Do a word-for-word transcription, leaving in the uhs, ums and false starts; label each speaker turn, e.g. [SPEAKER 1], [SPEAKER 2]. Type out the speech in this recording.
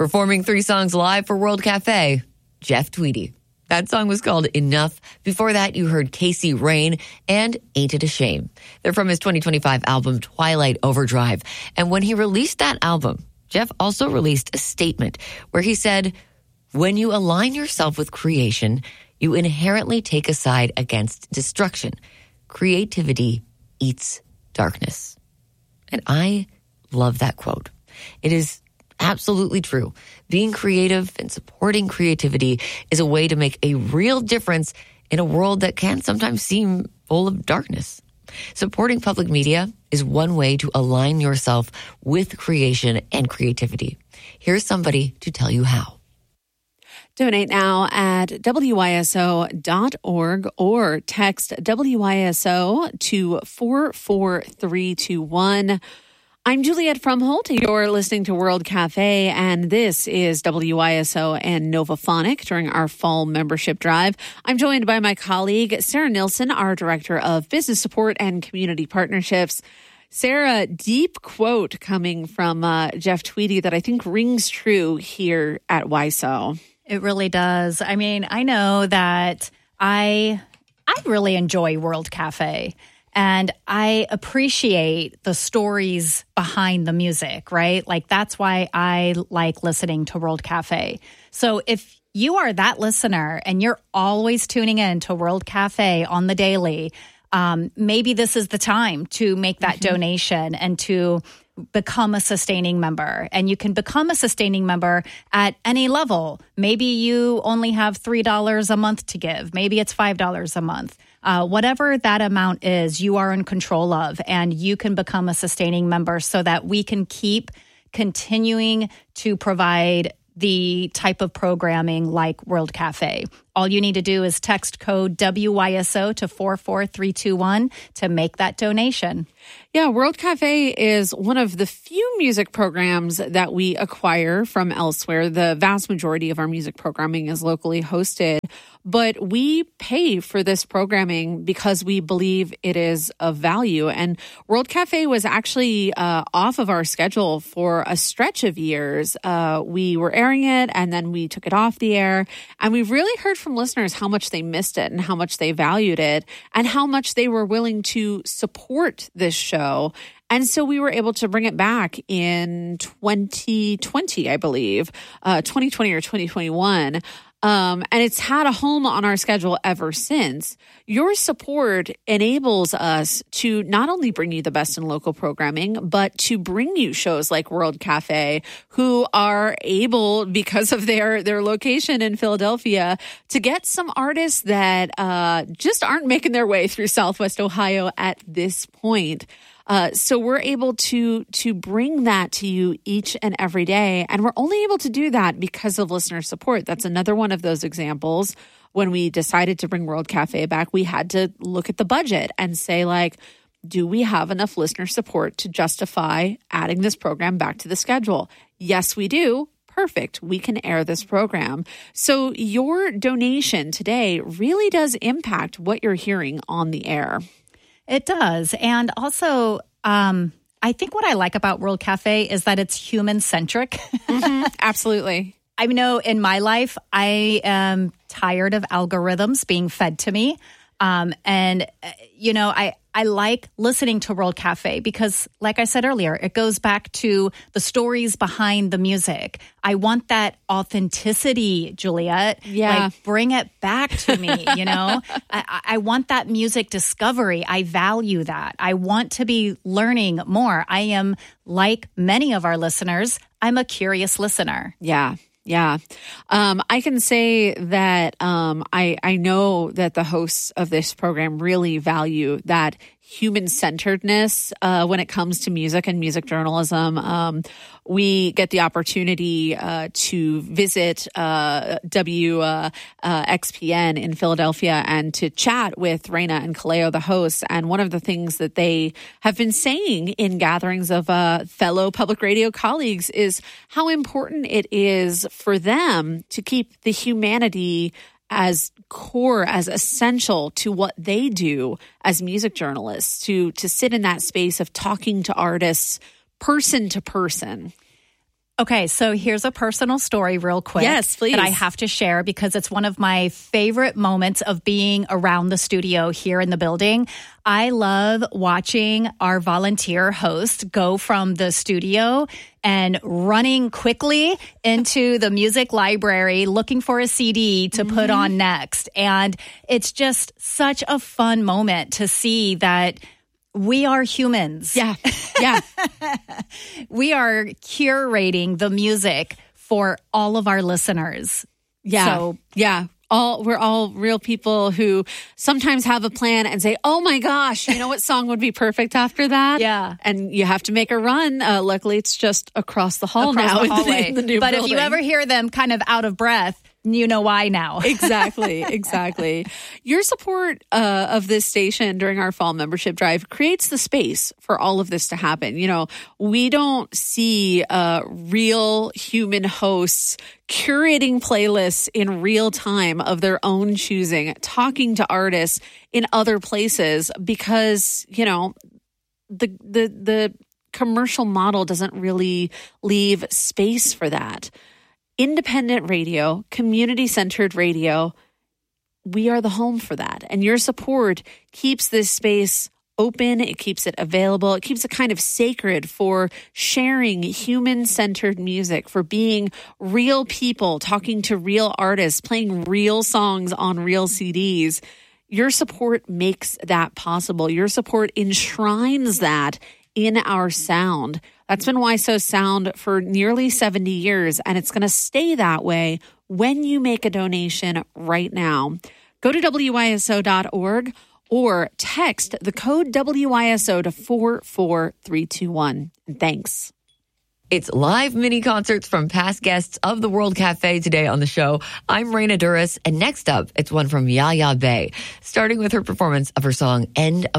[SPEAKER 1] Performing three songs live for World Cafe, Jeff Tweedy. That song was called Enough. Before that, you heard Casey Rain and Ain't It a Shame. They're from his twenty twenty-five album, Twilight Overdrive. And when he released that album, Jeff also released a statement where he said, when you align yourself with creation, you inherently take a side against destruction. Creativity eats darkness. And I love that quote. It is absolutely true. Being creative and supporting creativity is a way to make a real difference in a world that can sometimes seem full of darkness. Supporting public media is one way to align yourself with creation and creativity. Here's somebody to tell you how.
[SPEAKER 2] Donate now at W Y S O dot org or text W Y S O to four four three two one. I'm Juliette Frumholt. You're listening to World Cafe, and this is W Y S O and Novaphonic during our fall membership drive. I'm joined by my colleague, Sarah Nilsson, our Director of Business Support and Community Partnerships. Sarah, deep quote coming from uh, Jeff Tweedy that I think rings true here at W Y S O.
[SPEAKER 3] It really does. I mean, I know that I I really enjoy World Cafe. And I appreciate the stories behind the music, right? Like, that's why I like listening to World Cafe. So if you are that listener and you're always tuning in to World Cafe on the daily, um, maybe this is the time to make that mm-hmm. donation and to become a sustaining member. And you can become a sustaining member at any level. Maybe you only have three dollars a month to give. Maybe it's five dollars a month. Uh, whatever that amount is, you are in control of, and you can become a sustaining member so that we can keep continuing to provide the type of programming like World Cafe. All you need to do is text code W Y S O to four four three two one to make that donation.
[SPEAKER 2] Yeah, World Cafe is one of the few music programs that we acquire from elsewhere. The vast majority of our music programming is locally hosted, but we pay for this programming because we believe it is of value. And World Cafe was actually uh, off of our schedule for a stretch of years. Uh, we were airing it, and then we took it off the air, and we've really heard from listeners how much they missed it and how much they valued it and how much they were willing to support this show. And so we were able to bring it back in twenty twenty, I believe, uh, twenty twenty or twenty twenty-one. Um, and it's had a home on our schedule ever since. Your support enables us to not only bring you the best in local programming, but to bring you shows like World Cafe, who are able, because of their, their location in Philadelphia, to get some artists that uh, just aren't making their way through Southwest Ohio at this point. Uh, so we're able to to bring that to you each and every day. And we're only able to do that because of listener support. That's another one of those examples. When we decided to bring World Cafe back, we had to look at the budget and say, like, do we have enough listener support to justify adding this program back to the schedule? Yes, we do. Perfect. We can air this program. So your donation today really does impact what you're hearing on the air.
[SPEAKER 3] It does. And also, um, I think what I like about World Cafe is that it's human-centric.
[SPEAKER 2] Mm-hmm. Absolutely.
[SPEAKER 3] I know in my life, I am tired of algorithms being fed to me. Um, and, you know, I, I like listening to World Cafe because, like I said earlier, it goes back to the stories behind the music. I want that authenticity, Juliette.
[SPEAKER 2] Yeah.
[SPEAKER 3] Like, bring it back to me, you know? I, I want that music discovery. I value that. I want to be learning more. I am, like many of our listeners, I'm a curious listener.
[SPEAKER 2] Yeah. Yeah. Um, I can say that um, I, I know that the hosts of this program really value that human-centeredness uh, when it comes to music and music journalism. Um, we get the opportunity uh, to visit uh, W X P N in Philadelphia and to chat with Raina and Kaleo, the hosts. And one of the things that they have been saying in gatherings of uh, fellow public radio colleagues is how important it is for them to keep the humanity as core, as essential to what they do as music journalists, to to sit in that space of talking to artists person to person.
[SPEAKER 3] Okay, so here's a personal story real quick.
[SPEAKER 2] Yes, please.
[SPEAKER 3] That I have to share because it's one of my favorite moments of being around the studio here in the building. I love watching our volunteer host go from the studio and running quickly into the music library looking for a C D to mm-hmm. put on next. And it's just such a fun moment to see that we are humans.
[SPEAKER 2] Yeah, yeah.
[SPEAKER 3] We are curating the music for all of our listeners.
[SPEAKER 2] Yeah,
[SPEAKER 3] so,
[SPEAKER 2] yeah. All we're all real people who sometimes have a plan and say, "Oh my gosh, you know what song would be perfect after that?"
[SPEAKER 3] Yeah,
[SPEAKER 2] and you have to make a run. Uh, luckily, it's just across the hall
[SPEAKER 3] across
[SPEAKER 2] now
[SPEAKER 3] the hallway.
[SPEAKER 2] in the, in the new
[SPEAKER 3] but
[SPEAKER 2] building.
[SPEAKER 3] If you ever hear them kind of out of breath, you know why now.
[SPEAKER 2] Exactly, exactly. Your support uh, of this station during our fall membership drive creates the space for all of this to happen. You know, we don't see uh, real human hosts curating playlists in real time of their own choosing, talking to artists in other places because, you know, the the the commercial model doesn't really leave space for that. Independent radio, community-centered radio, we are the home for that. And your support keeps this space open. It keeps it available. It keeps it kind of sacred for sharing human-centered music, for being real people, talking to real artists, playing real songs on real C Ds. Your support makes that possible. Your support enshrines that in our sound. That's been Y S O Sound for nearly seventy years, and it's going to stay that way when you make a donation right now. Go to W Y S O dot org or text the code W Y S O to four four three two one. And thanks.
[SPEAKER 1] It's live mini concerts from past guests of the World Cafe today on the show. I'm Raina Duras, and next up, it's one from Yaya Bay, starting with her performance of her song End of